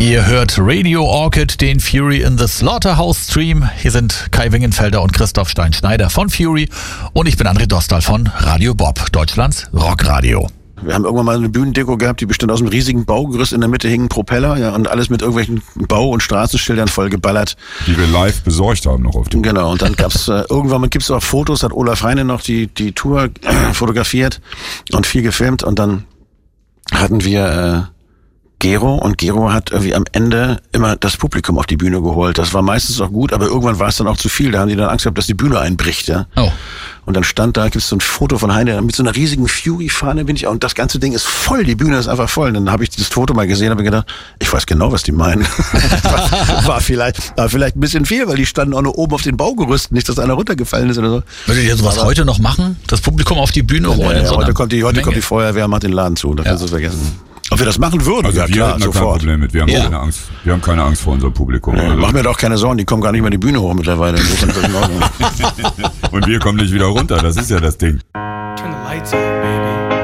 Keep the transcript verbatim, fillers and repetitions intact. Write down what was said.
Ihr hört Radio Orchid, den Fury in the Slaughterhouse Stream. Hier sind Kai Wingenfelder und Christoph Stein-Schneider von Fury und ich bin André Dostal von Radio Bob, Deutschlands Rockradio. Wir haben irgendwann mal eine Bühnendeko gehabt, die bestand aus einem riesigen Baugerüst. In der Mitte hingen Propeller, ja, und alles mit irgendwelchen Bau- und Straßenschildern voll geballert. Die wir live besorgt haben noch auf dem. Genau, und dann gab's äh, irgendwann gibt's auch Fotos, hat Olaf Heine noch die die Tour äh, fotografiert und viel gefilmt. Und dann hatten wir äh, Gero und Gero hat irgendwie am Ende immer das Publikum auf die Bühne geholt. Das war meistens auch gut, aber irgendwann war es dann auch zu viel. Da haben die dann Angst gehabt, dass die Bühne einbricht, ja. Oh. Und dann stand da, gibt's so ein Foto von Heine mit so einer riesigen Fury-Fahne, bin ich auch. Und das ganze Ding ist voll, die Bühne ist einfach voll. Und dann habe ich dieses Foto mal gesehen, habe gedacht, ich weiß genau, was die meinen. war, war vielleicht, war vielleicht ein bisschen viel, weil die standen auch nur oben auf den Baugerüsten, nicht, dass einer runtergefallen ist oder so. Würdet ihr sowas aber heute noch machen? Das Publikum auf die Bühne holen? Ja, ja, so heute kommt die, heute Menge? kommt die Feuerwehr, macht den Laden zu. Da Ja. kannst du es vergessen. Ob wir das machen würden? Also ja wir klar, hatten da kein sofort. Problem mit. Wir haben, Ja. keine Angst. Wir haben keine Angst vor unserem Publikum. Ja, Also. mach mir doch keine Sorgen, die kommen gar nicht mehr die Bühne hoch mittlerweile. Insofern ist das in Ordnung. Und wir kommen nicht wieder runter. Das ist ja das Ding. Turn the lights up, baby.